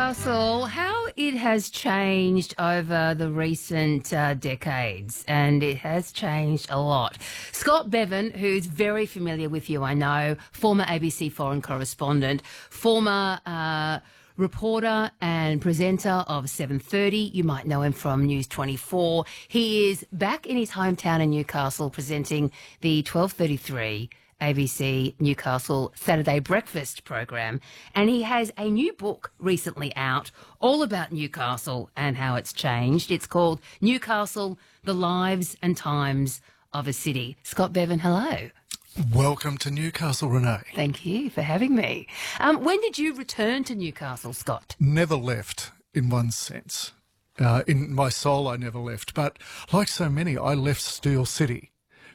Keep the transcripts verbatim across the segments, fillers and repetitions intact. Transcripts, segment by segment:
Newcastle, how it has changed over the recent uh, decades, and it has changed a lot. Scott Bevan, who's very familiar with you, I know, former A B C foreign correspondent, former uh, reporter and presenter of seven thirty. You might know him from News twenty-four. He is back in his hometown in Newcastle presenting the twelve thirty-three A B C Newcastle Saturday Breakfast program, and he has a new book recently out all about Newcastle and how it's changed. It's called Newcastle, The Lives and Times of a City. Scott Bevan, hello. Welcome to Newcastle, Renee. Thank you for having me. Um, when did you return to Newcastle, Scott? Never left, in one sense. Uh, in my soul, I never left. But like so many, I left Steel City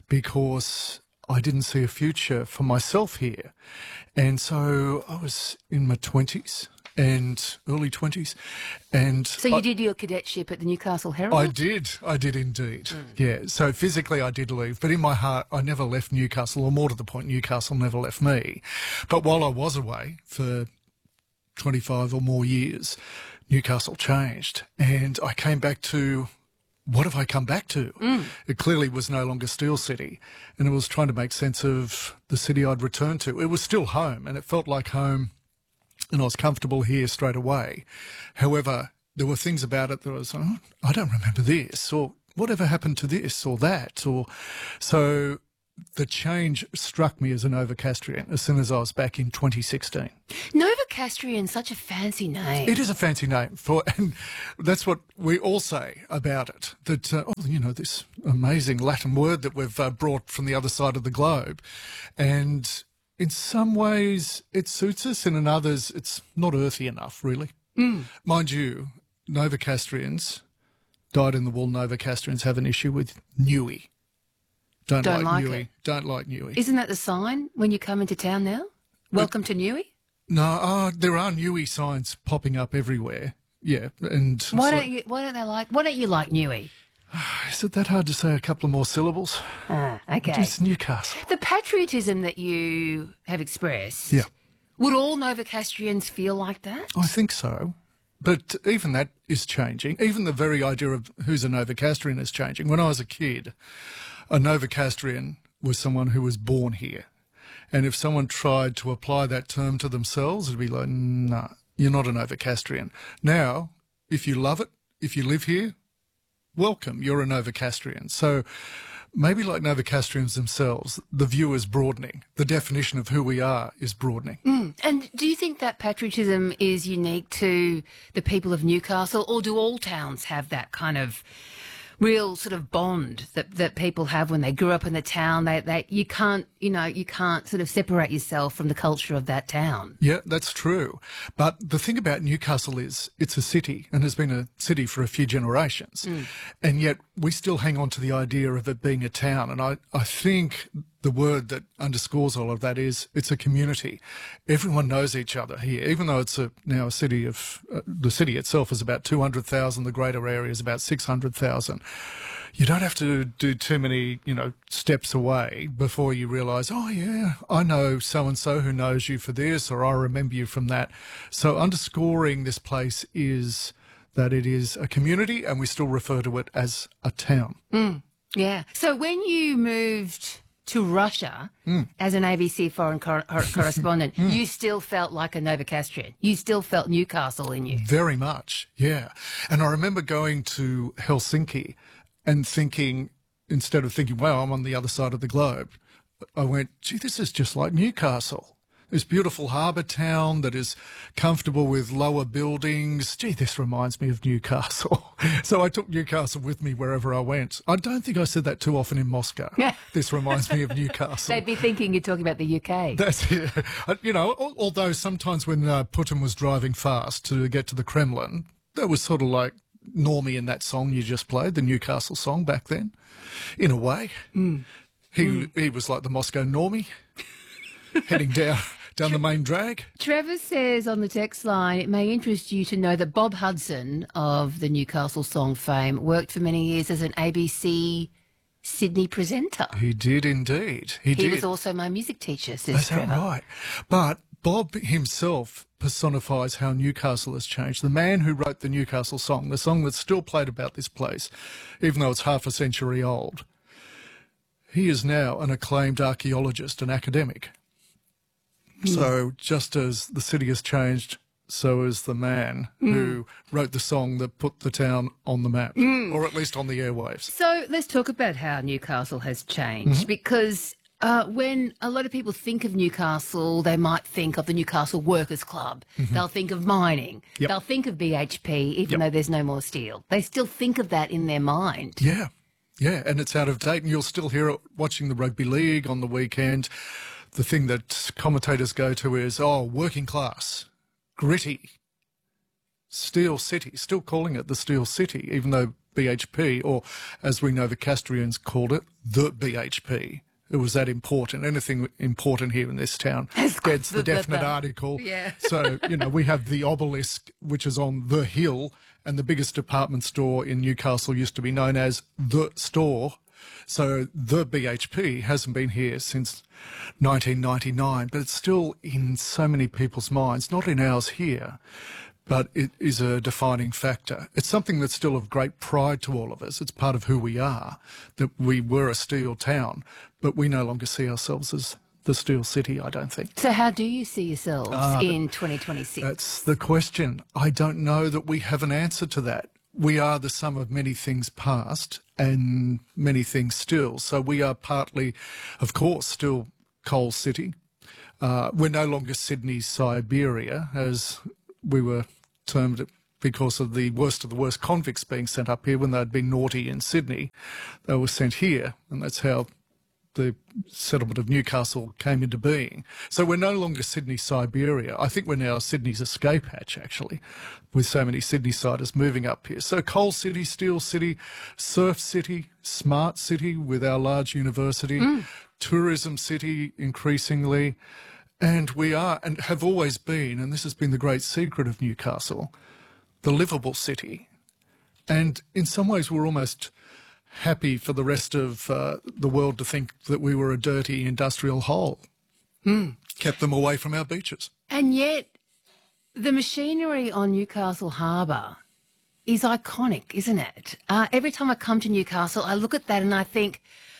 because I didn't see a future for myself here. And so I was in my twenties and early twenties. And So you I, did your cadetship at the Newcastle Herald? I did. I did indeed. Mm. Yeah. So physically I did leave, but in my heart I never left Newcastle, or more to the point, Newcastle never left me. But while I was away for twenty-five or more years, Newcastle changed. And I came back to, what have I come back to? Mm. It clearly was no longer Steel City, and it was trying to make sense of the city I'd returned to. It was still home, and it felt like home, and I was comfortable here straight away. However, there were things about it that I was, oh, I don't remember this, or whatever happened to this or that, or so the change struck me as a Novocastrian as soon as I was back in twenty sixteen. Novocastrian, such a fancy name. It is a fancy name, for, and that's what we all say about it, that, uh, oh, you know, this amazing Latin word that we've uh, brought from the other side of the globe. And in some ways it suits us, and in others it's not earthy enough, really. Mm. Mind you, Novocastrians, dyed-in-the-wool Novocastrians have an issue with Newey. Don't, Don't like, like Newey. it. Don't like Newey. Isn't that the sign when you come into town now? Welcome to Newey? No, uh, there are Newey signs popping up everywhere. Yeah, and why so, don't you? Why don't they like? Why don't you like Newey? Is it that hard to say a couple of more syllables? Ah, okay. It's Newcastle. The patriotism that you have expressed. Yeah. Would all Novocastrians feel like that? I think so. But even that is changing. Even the very idea of who's a Novocastrian is changing. When I was a kid, a Novocastrian was someone who was born here. And if someone tried to apply that term to themselves, it'd be like, nah, you're not a Novocastrian. Now, if you love it, if you live here, welcome, you're a Novocastrian. So maybe like Novocastrians themselves, the view is broadening. The definition of who we are is broadening. Mm. And do you think that patriotism is unique to the people of Newcastle, or do all towns have that kind of real sort of bond that, that people have when they grew up in the town? They, they, you can't, you know, you can't sort of separate yourself from the culture of that town. Yeah, that's true. But the thing about Newcastle is it's a city, and has been a city for a few generations. Mm. And yet we still hang on to the idea of it being a town. And I, I think the word that underscores all of that is it's a community. Everyone knows each other here, even though it's a, now a city of, uh, the city itself is about two hundred thousand, the greater area is about six hundred thousand. You don't have to do too many, you know, steps away before you realise, oh yeah, I know so-and-so who knows you for this, or I remember you from that. So underscoring this place is that it is a community, and we still refer to it as a town. Mm, yeah. So when you moved to Russia mm. as an A B C foreign cor correspondent, mm. you still felt like a Novocastrian. You still felt Newcastle in you. Very much, yeah. And I remember going to Helsinki and thinking, instead of thinking, wow, I'm on the other side of the globe, I went, gee, this is just like Newcastle. This beautiful harbour town that is comfortable with lower buildings. Gee, this reminds me of Newcastle. So I took Newcastle with me wherever I went. I don't think I said that too often in Moscow. This reminds me of Newcastle. They'd be thinking you're talking about the U K. That's it. You know, although sometimes when uh, Putin was driving fast to get to the Kremlin, that was sort of like Normie in that song you just played, the Newcastle song back then, in a way. Mm. He, mm. he was like the Moscow Normie, heading down... down the main drag. Trevor says on the text line, it may interest you to know that Bob Hudson of the Newcastle song fame worked for many years as an A B C Sydney presenter. He did indeed. He, he did. was also my music teacher, says That's Trevor. right. But Bob himself personifies how Newcastle has changed. The man who wrote the Newcastle song, the song that's still played about this place, even though it's half a century old, he is now an acclaimed archaeologist and academic. Mm. So just as the city has changed, so is the man mm. who wrote the song that put the town on the map, mm. or at least on the airwaves. So let's talk about how Newcastle has changed, mm-hmm. because uh, when a lot of people think of Newcastle, they might think of the Newcastle Workers' Club. Mm-hmm. They'll think of mining. Yep. They'll think of B H P, even yep. though there's no more steel. They still think of that in their mind. Yeah. Yeah, and it's out of date, and you'll still hear it watching the rugby league on the weekend. The thing that commentators go to is, oh, working class, gritty, Steel City, still calling it the Steel City, even though B H P, or as we know the Castrians called it, the B H P. It was that important. Anything important here in this town gets the definite article. Yeah. So, you know, we have the obelisk, which is on the hill, and the biggest department store in Newcastle used to be known as The Store. So the B H P hasn't been here since nineteen ninety-nine, but it's still in so many people's minds, not in ours here, but it is a defining factor. It's something that's still of great pride to all of us. It's part of who we are, that we were a steel town, but we no longer see ourselves as the Steel City, I don't think. So how do you see yourselves uh, in twenty twenty-six? That's the question. I don't know that we have an answer to that. We are the sum of many things past and many things still. So we are partly, of course, still Coal City. Uh, we're no longer Sydney's Siberia, as we were termed it because of the worst of the worst convicts being sent up here when they'd been naughty in Sydney. They were sent here, and that's how the settlement of Newcastle came into being. So we're no longer Sydney Siberia. I think we're now Sydney's escape hatch, actually, with so many Sydney-siders moving up here. So Coal City, Steel City, Surf City, Smart City with our large university, mm. Tourism City increasingly, and we are, and have always been, and this has been the great secret of Newcastle, the livable city. And in some ways we're almost happy for the rest of uh, the world to think that we were a dirty industrial hole. Mm. Kept them away from our beaches. And yet the machinery on Newcastle Harbour is iconic, isn't it? Uh, every time I come to Newcastle, I look at that and I think,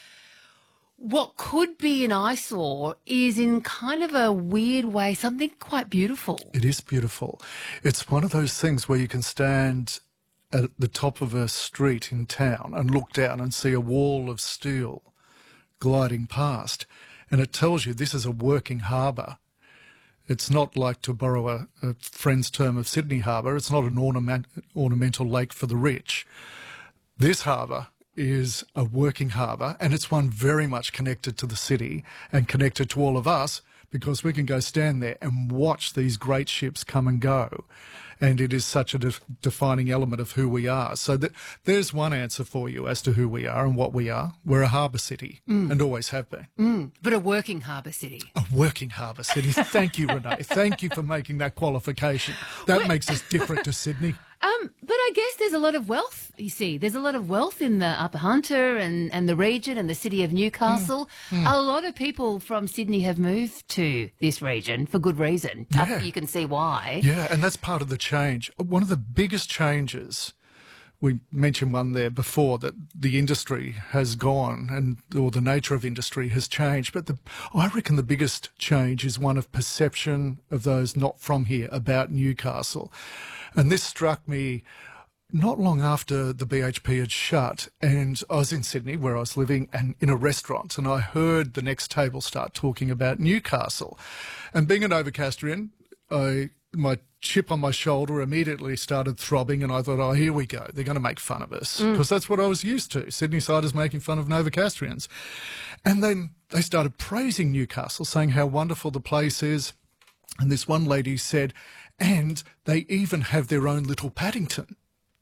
what could be an eyesore is in kind of a weird way something quite beautiful. It is beautiful. It's one of those things where you can stand at the top of a street in town and look down and see a wall of steel gliding past, and it tells you this is a working harbour. It's not like, to borrow a, a friend's term of Sydney Harbour, it's not an ornament, ornamental lake for the rich. This harbour is a working harbour, and it's one very much connected to the city and connected to all of us, because we can go stand there and watch these great ships come and go. And it is such a de- defining element of who we are. So that there's one answer for you as to who we are and what we are. We're a harbour city mm. and always have been. Mm. But a working harbour city. A working harbour city. Thank you, Renee. Thank you for making that qualification. That Wait. makes us different to Sydney. Um, but I guess there's a lot of wealth, you see. There's a lot of wealth in the Upper Hunter and, and the region and the city of Newcastle. Mm. Mm. A lot of people from Sydney have moved to this region for good reason. Yeah. You can see why. Yeah, and that's part of the change. One of the biggest changes, we mentioned one there before, that the industry has gone and or the nature of industry has changed. But the, I reckon the biggest change is one of perception of those not from here about Newcastle. And this struck me not long after the B H P had shut, and I was in Sydney where I was living and in a restaurant, and I heard the next table start talking about Newcastle. And being an Novocastrian, I, my chip on my shoulder immediately started throbbing, and I thought, oh, here we go. They're going to make fun of us, because mm. that's what I was used to, Sydney-siders making fun of Novocastrians. And then they started praising Newcastle, saying how wonderful the place is. And this one lady said, and they even have their own little Paddington.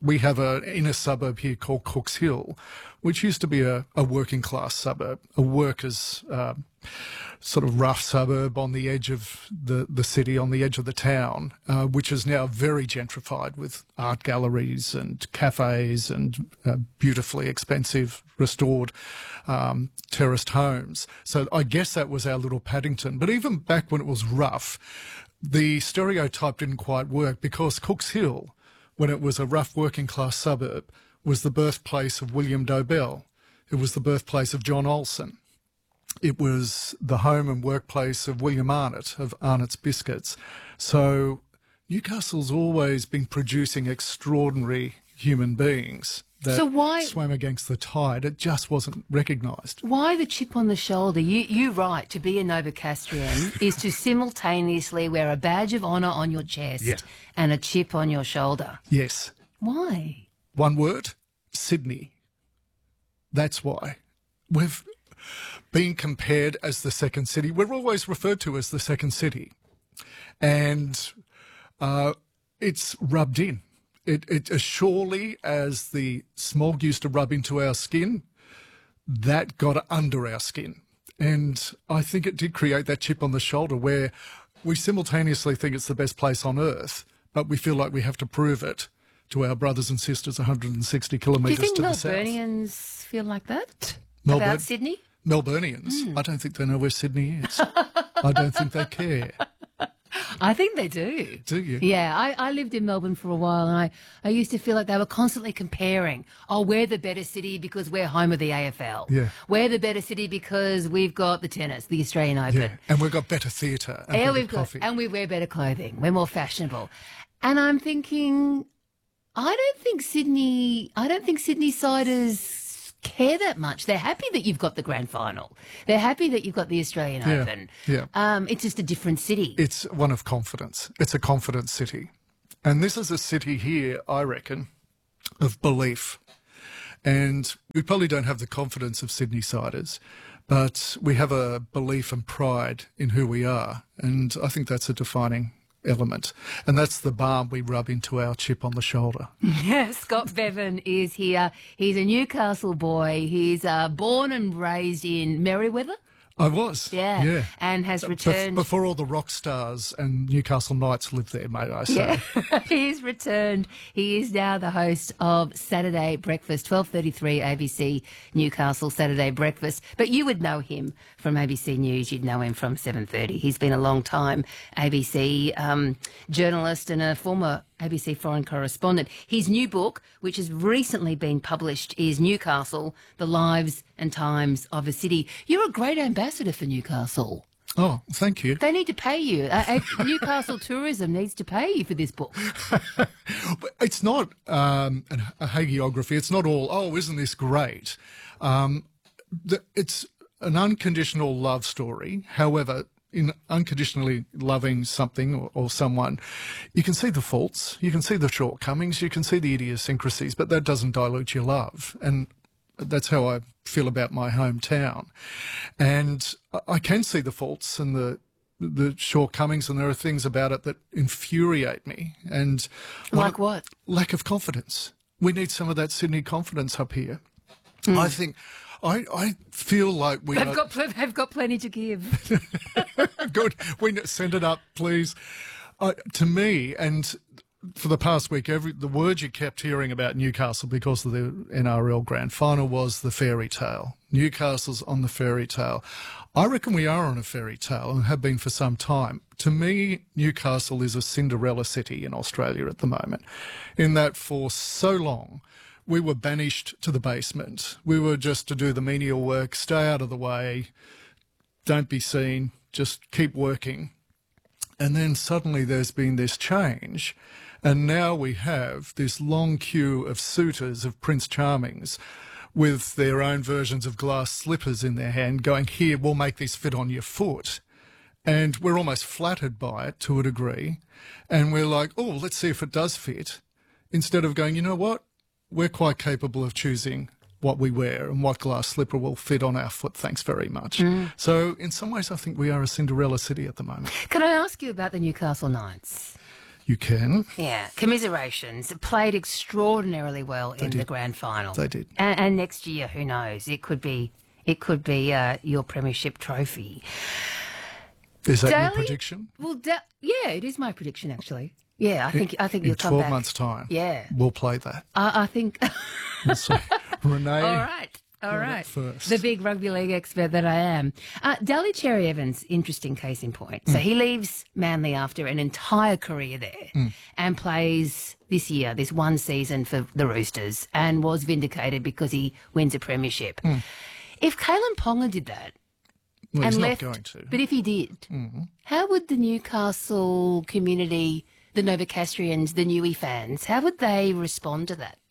we have an inner suburb here called Cooks Hill, which used to be a, a working class suburb, a workers' uh, sort of rough suburb on the edge of the, the city, on the edge of the town, uh, which is now very gentrified with art galleries and cafes and uh, beautifully expensive restored um, terraced homes. So I guess that was our little Paddington. But even back when it was rough, the stereotype didn't quite work, because Cooks Hill, when it was a rough working class suburb, was the birthplace of William Dobell. It was the birthplace of John Olsen. It was the home and workplace of William Arnott, of Arnott's Biscuits. So Newcastle's always been producing extraordinary human beings that So why- swam against the tide. It just wasn't recognised. Why the chip on the shoulder? You, you right, to be a Novocastrian is to simultaneously wear a badge of honour on your chest Yeah. and a chip on your shoulder. Yes. Why? One word, Sydney. That's why. We've been compared as the second city. We're always referred to as the second city. And uh, it's rubbed in. It, it as surely as the smog used to rub into our skin, that got under our skin. And I think it did create that chip on the shoulder where we simultaneously think it's the best place on earth, but we feel like we have to prove it to our brothers and sisters one hundred sixty Do you kilometres think to the south. Melburnians feel like that Melbourne- about Sydney? Melburnians, I don't think they know where Sydney is. I don't think they care. I think they do. Do you? Yeah, I, I lived in Melbourne for a while, and I, I used to feel like they were constantly comparing. Oh, we're the better city because we're home of the A F L. Yeah. We're the better city because we've got the tennis, the Australian Open. Yeah, and we've got better theatre and Yeah, better we've got, coffee. and we wear better clothing. We're more fashionable. And I'm thinking, I don't think Sydney, I don't think Sydney siders care that much. They're happy that you've got the grand final. They're happy that you've got the Australian Yeah, Open. yeah. Um, it's just a different city. It's one of confidence. It's a confident city. And this is a city here, I reckon, of belief. And we probably don't have the confidence of Sydney siders, but we have a belief and pride in who we are. And I think that's a defining element. And that's the balm we rub into our chip on the shoulder. Yeah, Scott Bevan is here. He's a Newcastle boy. He's uh, born and raised in Merriweather. I was. Yeah. Yeah. And has Bef- returned. Before all the rock stars and Newcastle Knights lived there, may I say. Yeah, he's returned. He is now the host of Saturday Breakfast, twelve thirty-three A B C Newcastle Saturday Breakfast. But you would know him from A B C News. You'd know him from seven thirty. He's been a long time A B C um, journalist and a former A B C foreign correspondent. His new book, which has recently been published, is Newcastle, The Lives and Times of a City. You're a great ambassador for Newcastle. Oh, thank you. They need to pay you. Uh, uh, Newcastle Tourism needs to pay you for this book. But it's not um, an- a hagiography. It's not all, oh, isn't this great? Um, the, it's an unconditional love story. However, in unconditionally loving something or, or someone, you can see the faults, you can see the shortcomings, you can see the idiosyncrasies, but that doesn't dilute your love. And that's how I feel about my hometown. And I- I can see the faults and the the shortcomings, and there are things about it that infuriate me. And one- Like what? lack of confidence. We need some of that Sydney confidence up here. I think, I, I feel like we They've are got, pl- they've got plenty to give. good. We n- send it up, please. Uh, to me, and for the past week, every the word you kept hearing about Newcastle because of the N R L Grand Final was the fairy tale. Newcastle's on the fairy tale. I reckon we are on a fairy tale and have been for some time. To me, Newcastle is a Cinderella city in Australia at the moment, in that for so long we were banished to the basement. We were just to do the menial work, stay out of the way, don't be seen, just keep working. And then suddenly there's been this change, and now we have this long queue of suitors, of Prince Charmings, with their own versions of glass slippers in their hand, going, here, we'll make this fit on your foot. And we're almost flattered by it to a degree. And we're like, oh, let's see if it does fit. Instead of going, you know what? We're quite capable of choosing what we wear and what glass slipper will fit on our foot. Thanks very much. So in some ways, I think we are a Cinderella city at the moment. Can I ask you about the Newcastle Knights? You can. Yeah, commiserations. Played extraordinarily well in the grand final. They did. And, and next year, who knows? It could be, it could be uh, your premiership trophy. Is that your Daly- prediction? Well, da- yeah, it is my prediction actually. Yeah, I think I think In you'll come twelve back. months' time, Yeah, we'll play that. I, I think. We'll see. Renee. All right. All got it right. first. The big rugby league expert that I am. Uh, Daly Cherry Evans, interesting case in point. So he leaves Manly after an entire career there and plays this year, this one season for the Roosters, and was vindicated because he wins a premiership. If Kalen Ponga did that, Well, and he's left, not going to. but if he did, how would the Newcastle community, the Novocastrians, the Newey fans, how would they respond to that?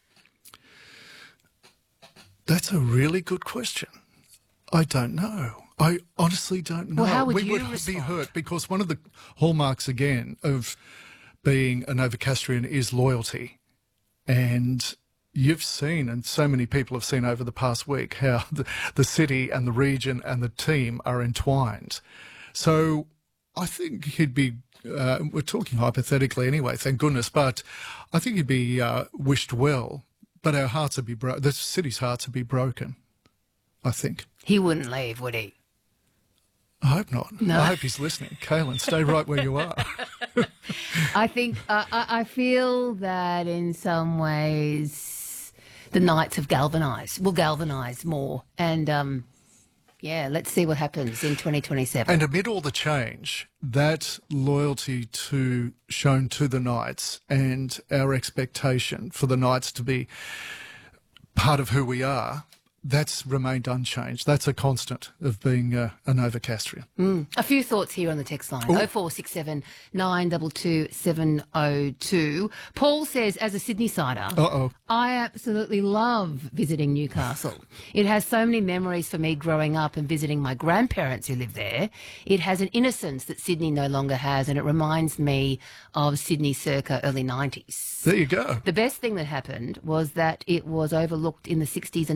That's a really good question. I don't know. I honestly don't know. Well, how would we you would be respond? hurt because one of the hallmarks, again, of being a Novocastrian is loyalty. And you've seen, and so many people have seen over the past week, how the, the city and the region and the team are entwined. So I think he'd be, uh, we're talking hypothetically anyway, thank goodness, but I think he'd be uh, wished well. But our hearts would be broken. The city's hearts would be broken, I think. He wouldn't leave, would he? I hope not. No. I hope he's listening. Kalen, stay right where you are. I think uh, I, I feel that in some ways the Knights have galvanised, will galvanise more. And, um, yeah, let's see what happens in twenty twenty-seven. And amid all the change, that loyalty to shown to the Knights and our expectation for the Knights to be part of who we are, that's remained unchanged. That's a constant of being uh, a Novocastrian. Mm. A few thoughts here on the text line. oh four six seven, nine two two, seven oh two. Paul says, as a Sydney sider, Uh-oh. I absolutely love visiting Newcastle. It has so many memories for me growing up and visiting my grandparents who live there. It has an innocence that Sydney no longer has, and it reminds me of Sydney circa early nineties. There you go. The best thing that happened was that it was overlooked in the sixties and